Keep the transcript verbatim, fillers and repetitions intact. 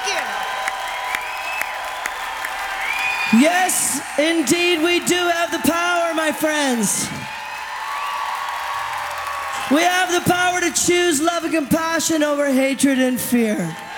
Yes, indeed, we do have the power, my friends. We have the power to choose love and compassion over hatred and fear.